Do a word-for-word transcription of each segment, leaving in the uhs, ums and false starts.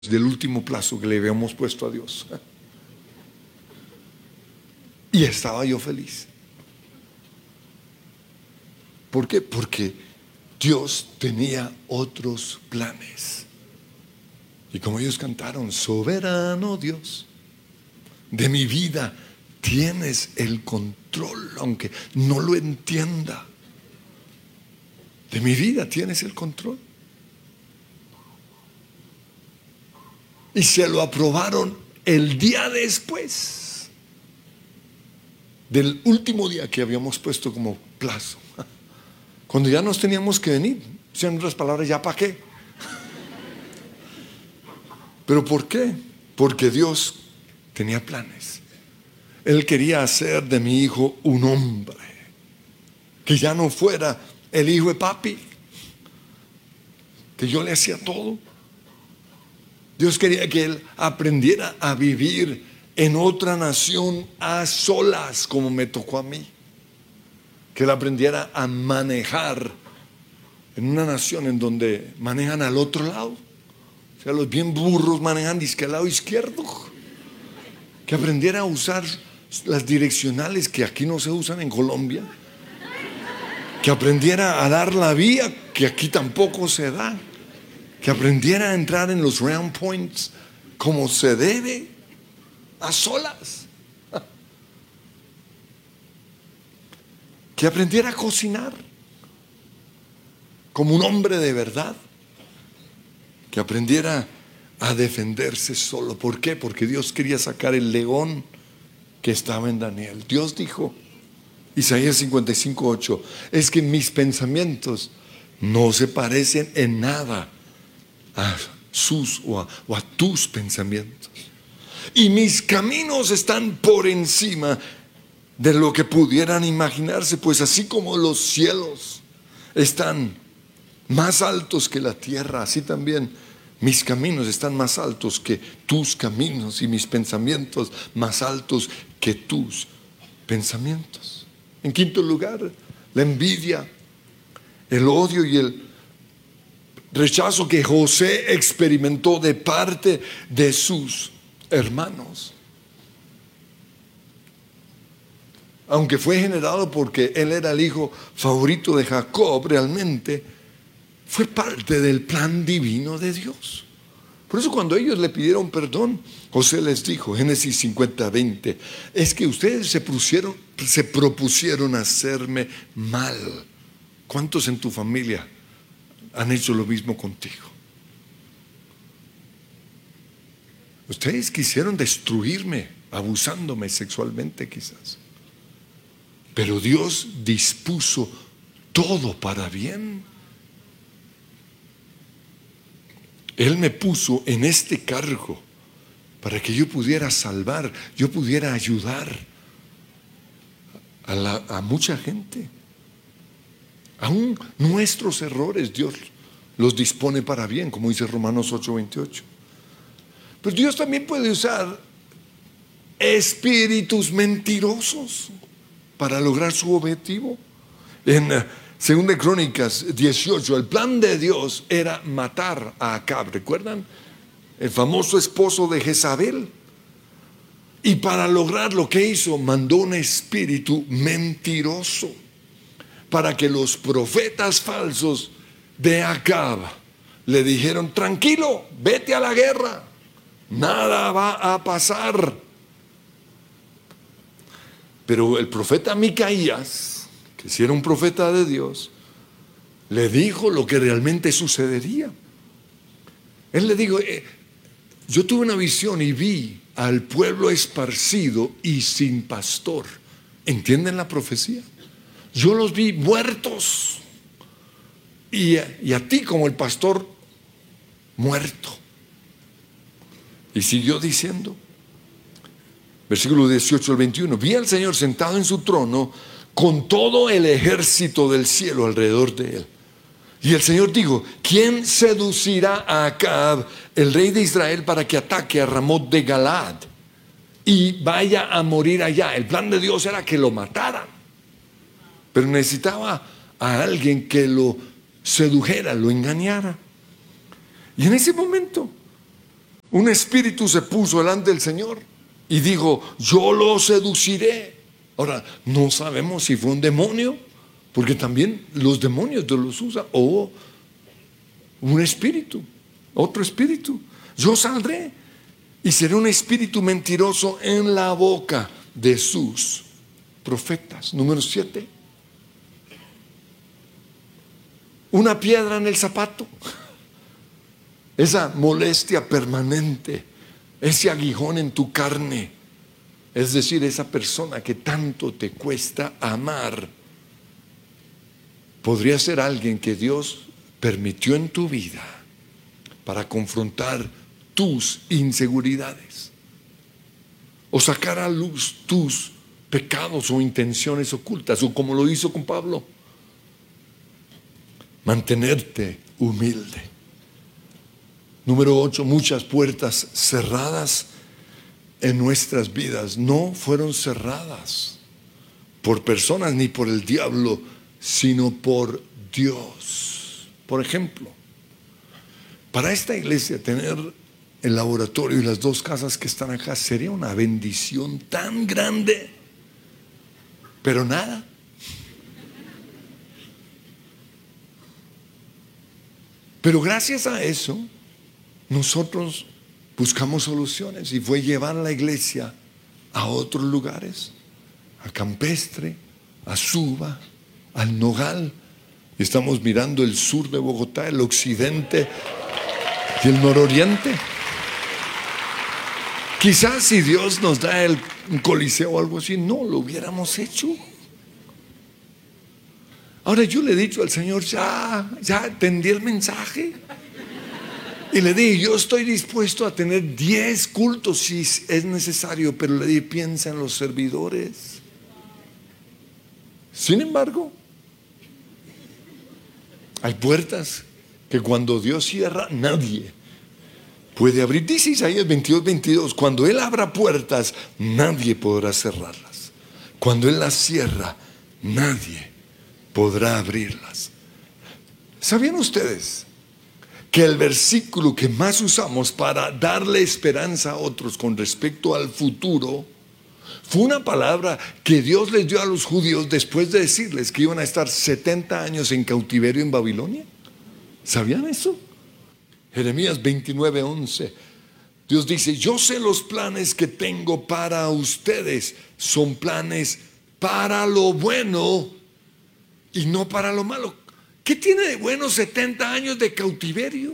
del último plazo que le habíamos puesto a Dios. Y estaba yo feliz. ¿Por qué? Porque Dios tenía otros planes. Y como ellos cantaron, soberano Dios, de mi vida tienes el control, aunque no lo entienda. De mi vida tienes el control. Y se lo aprobaron el día después del último día que habíamos puesto como plazo. Cuando ya nos teníamos que venir. O sea, en otras palabras, ¿ya para qué? ¿Pero por qué? Porque Dios tenía planes. Él quería hacer de mi hijo un hombre, que ya no fuera el hijo de papi, que yo le hacía todo. Dios quería que él aprendiera a vivir en otra nación a solas, como me tocó a mí. Que él aprendiera a manejar en una nación en donde manejan al otro lado. O sea, los bien burros manejan disque al lado izquierdo. Que aprendiera a usar las direccionales que aquí no se usan en Colombia. Que aprendiera a dar la vía que aquí tampoco se da. Que aprendiera a entrar en los round points como se debe, a solas. Que aprendiera a cocinar como un hombre de verdad. Que aprendiera a defenderse solo. ¿Por qué? Porque Dios quería sacar el león que estaba en Daniel. Dios dijo, Isaías cincuenta y cinco, ocho, es que mis pensamientos no se parecen en nada a sus o a, o a tus pensamientos, y mis caminos están por encima de lo que pudieran imaginarse, pues así como los cielos están más altos que la tierra, así también mis caminos están más altos que tus caminos, y mis pensamientos más altos que tus pensamientos. En quinto lugar, la envidia, el odio y el rechazo que José experimentó de parte de sus hermanos. Aunque fue generado porque él era el hijo favorito de Jacob, realmente fue parte del plan divino de Dios. Por eso cuando ellos le pidieron perdón, José les dijo, Génesis cincuenta, veinte, es que ustedes se propusieron, se propusieron hacerme mal. ¿Cuántos en tu familia han hecho lo mismo contigo? Ustedes quisieron destruirme, abusándome sexualmente quizás. Pero Dios dispuso todo para bien. Él me puso en este cargo para que yo pudiera salvar, yo pudiera ayudar a, la, a mucha gente. Aún nuestros errores Dios los dispone para bien, como dice Romanos ocho, veintiocho. Pero Dios también puede usar espíritus mentirosos para lograr su objetivo. En uh, Segunda de Crónicas dieciocho, el plan de Dios era matar a Acab. ¿Recuerdan? El famoso esposo de Jezabel. Y para lograr lo que hizo, mandó un espíritu mentiroso para que los profetas falsos de Acab le dijeron, tranquilo, vete a la guerra, nada va a pasar. Pero el profeta Micaías, que si era un profeta de Dios, le dijo lo que realmente sucedería. Él le dijo, eh, yo tuve una visión y vi al pueblo esparcido y sin pastor. ¿Entienden la profecía? Yo los vi muertos y, y a ti como el pastor muerto. Y siguió diciendo, versículo dieciocho al veintiuno, vi al Señor sentado en su trono con todo el ejército del cielo alrededor de él. Y el Señor dijo, ¿quién seducirá a Acab, el rey de Israel, para que ataque a Ramot de Galaad y vaya a morir allá? El plan de Dios era que lo mataran, pero necesitaba a alguien que lo sedujera, lo engañara. Y en ese momento Un espíritu se puso delante del Señor y dijo: yo lo seduciré. Ahora, no sabemos si fue un demonio, porque también los demonios los usan, o un espíritu, otro espíritu. Yo saldré y seré un espíritu mentiroso en la boca de sus profetas. Número siete. Una piedra en el zapato. Esa molestia permanente, ese aguijón en tu carne, es decir, esa persona que tanto te cuesta amar, podría ser alguien que Dios permitió en tu vida para confrontar tus inseguridades o sacar a luz tus pecados o intenciones ocultas, o como lo hizo con Pablo, mantenerte humilde. Número ocho, muchas puertas cerradas en nuestras vidas no fueron cerradas por personas ni por el diablo, sino por Dios. Por ejemplo, para esta iglesia tener el laboratorio y las dos casas que están acá sería una bendición tan grande, pero nada. Pero gracias a eso nosotros buscamos soluciones, y fue llevar a la iglesia a otros lugares, a Campestre, a Suba, al Nogal. Estamos mirando el sur de Bogotá, el occidente y el nororiente. Quizás si Dios nos da el, un coliseo o algo así, no lo hubiéramos hecho. Ahora, yo le he dicho al Señor: ya, ya entendí el mensaje. Y le dije: yo estoy dispuesto a tener diez cultos si es necesario, pero le dije: piensa en los servidores. Sin embargo, hay puertas que cuando Dios cierra, nadie puede abrir. Dice Isaías veintidós, veintidós: cuando Él abra puertas, nadie podrá cerrarlas. Cuando Él las cierra, nadie podrá abrirlas. ¿Sabían ustedes que el versículo que más usamos para darle esperanza a otros con respecto al futuro fue una palabra que Dios les dio a los judíos después de decirles que iban a estar setenta años en cautiverio en Babilonia? ¿Sabían eso? Jeremías veintinueve, once. Dios dice: yo sé los planes que tengo para ustedes, son planes para lo bueno y no para lo malo. ¿Qué tiene de bueno setenta años de cautiverio?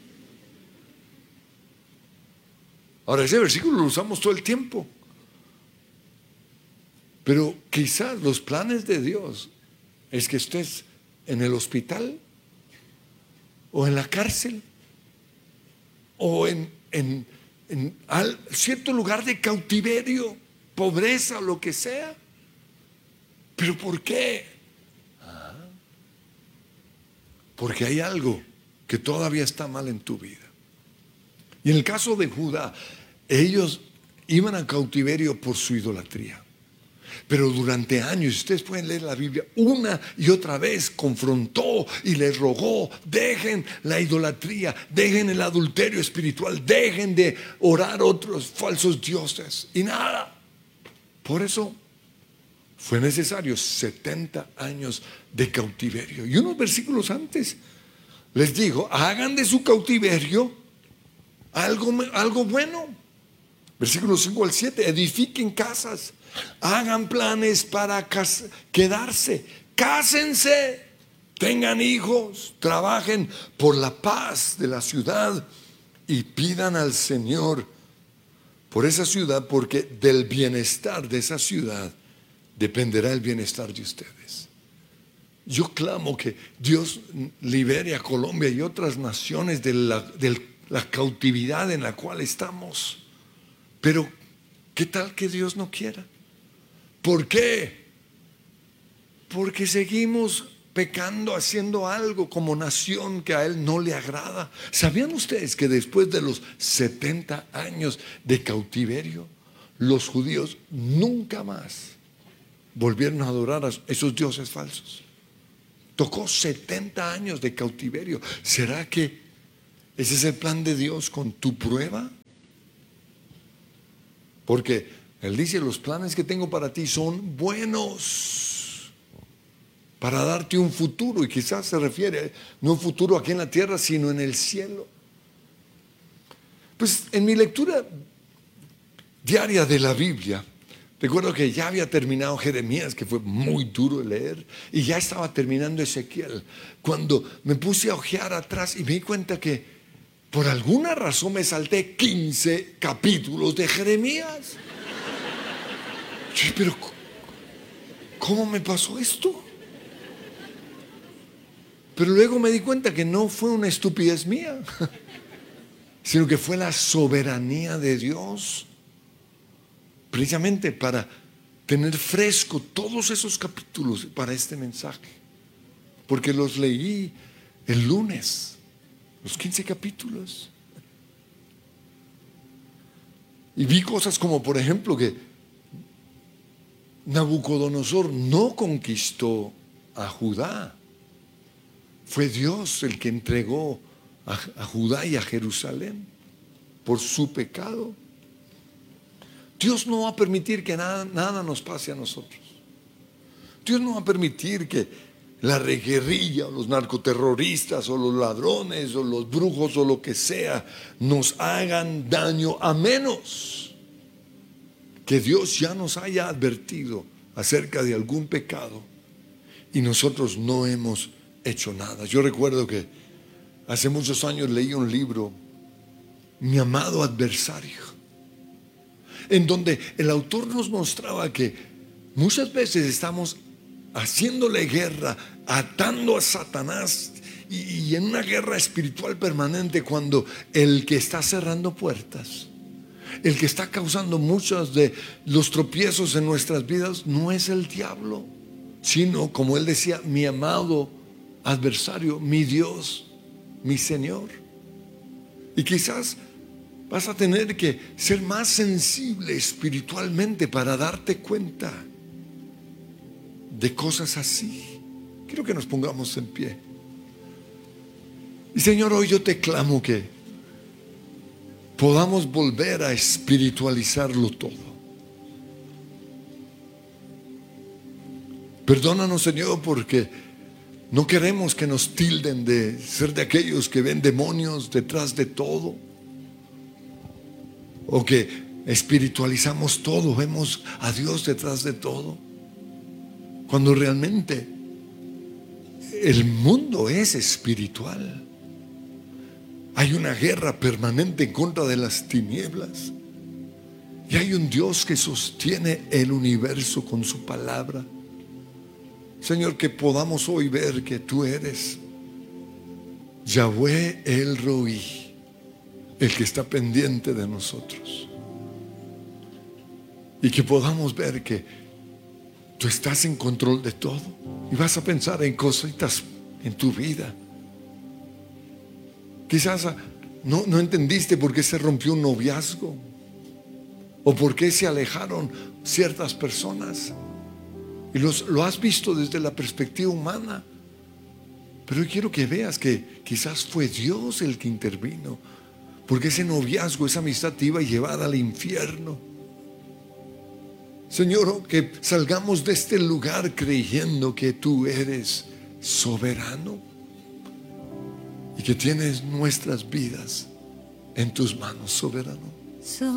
Ahora, ese versículo lo usamos todo el tiempo, pero quizás los planes de Dios es que estés en el hospital, o en la cárcel, o en, en, en al, cierto lugar de cautiverio, pobreza, lo que sea. ¿Pero por qué? Porque hay algo que todavía está mal en tu vida. Y en el caso de Judá, ellos iban a cautiverio por su idolatría. Pero durante años, ustedes pueden leer la Biblia, una y otra vez confrontó y les rogó: dejen la idolatría, dejen el adulterio espiritual, dejen de orar a otros falsos dioses. Y nada. Por eso fue necesario setenta años de cautiverio. Y unos versículos antes les digo: hagan de su cautiverio algo, algo bueno. Versículos cinco al siete: edifiquen casas, hagan planes para cas- quedarse, cásense, tengan hijos, trabajen por la paz de la ciudad y pidan al Señor por esa ciudad, porque del bienestar de esa ciudad dependerá el bienestar de ustedes. Yo clamo que Dios libere a Colombia y otras naciones de la, de la cautividad en la cual estamos. Pero ¿qué tal que Dios no quiera? ¿Por qué? Porque seguimos pecando, haciendo algo como nación que a Él no le agrada. ¿Sabían ustedes que después de los setenta años de cautiverio, los judíos nunca más volvieron a adorar a esos dioses falsos? Tocó setenta años de cautiverio. ¿Será que ese es el plan de Dios con tu prueba? Porque Él dice, los planes que tengo para ti son buenos, para darte un futuro. Y quizás se refiere no un futuro aquí en la tierra, sino en el cielo. Pues en mi lectura diaria de la Biblia, recuerdo que ya había terminado Jeremías, que fue muy duro de leer, y ya estaba terminando Ezequiel, cuando me puse a ojear atrás y me di cuenta que por alguna razón me salté quince capítulos de Jeremías. Pero ¿cómo me pasó esto? Pero luego me di cuenta que no fue una estupidez mía, sino que fue la soberanía de Dios, precisamente para tener fresco todos esos capítulos para este mensaje, porque los leí el lunes, los quince capítulos, y vi cosas como, por ejemplo, que Nabucodonosor no conquistó a Judá, fue Dios el que entregó a, a Judá y a Jerusalén por su pecado. Dios no va a permitir que nada, nada nos pase a nosotros. Dios no va a permitir que la guerrilla o los narcoterroristas o los ladrones o los brujos o lo que sea nos hagan daño, a menos que Dios ya nos haya advertido acerca de algún pecado y nosotros no hemos hecho nada. Yo recuerdo que hace muchos años leí un libro, Mi amado adversario, en donde el autor nos mostraba que muchas veces estamos haciéndole guerra, atando a Satanás y, y en una guerra espiritual permanente, cuando el que está cerrando puertas, el que está causando muchos de los tropiezos en nuestras vidas, no es el diablo, sino, como él decía, mi amado adversario, mi Dios, mi Señor. Y quizás vas a tener que ser más sensible espiritualmente para darte cuenta de cosas así. Quiero que nos pongamos en pie. Y Señor, hoy yo te clamo que podamos volver a espiritualizarlo todo. Perdónanos, Señor, porque no queremos que nos tilden de ser de aquellos que ven demonios detrás de todo, o que espiritualizamos todo, vemos a Dios detrás de todo, cuando realmente el mundo es espiritual. Hay una guerra permanente en contra de las tinieblas, y hay un Dios que sostiene el universo con su palabra. Señor, que podamos hoy ver que tú eres Yahweh el Roí, el que está pendiente de nosotros, y que podamos ver que tú estás en control de todo. Y vas a pensar en cositas en tu vida. Quizás no, no entendiste por qué se rompió un noviazgo, o por qué se alejaron ciertas personas, y los, lo has visto desde la perspectiva humana. Pero yo quiero que veas que quizás fue Dios el que intervino, porque ese noviazgo, esa amistad te iba a llevar al infierno. Señor, que salgamos de este lugar creyendo que tú eres soberano y que tienes nuestras vidas en tus manos, soberano.